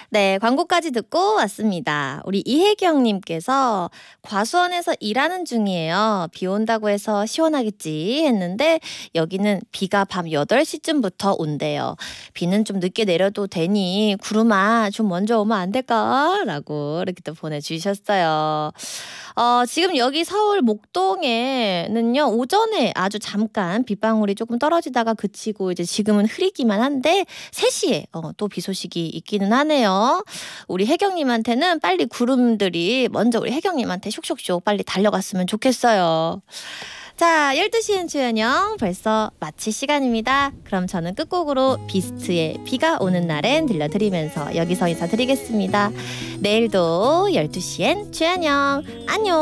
네, 광고까지 듣고 왔습니다. 우리 이혜경님께서 과수원에서 일하는 중이에요. 비 온다고 해서 시원하겠지 했는데 여기는 비가 밤 8시쯤부터 온대요. 비는 좀 늦게 내려도 되니 구름아 좀 먼저 오면 안 될까? 라고 이렇게 또 보내주셨어요. 지금 여기 서울 목동에는요, 오전에 아주 잠깐 빗방울이 조금 떨어지다가 그치고 이제 지금은 흐리기만 한데 3시에 또 비 소식이 있기는 하네요. 우리 혜경님한테는 빨리 구름들이 먼저 우리 혜경님한테 슉슉슉 빨리 달려갔으면 좋겠어요. 자, 12시엔 주연영 벌써 마칠 시간입니다. 그럼 저는 끝곡으로 비스트의 비가 오는 날엔 들려드리면서 여기서 인사드리겠습니다. 내일도 12시엔 주연영 안녕.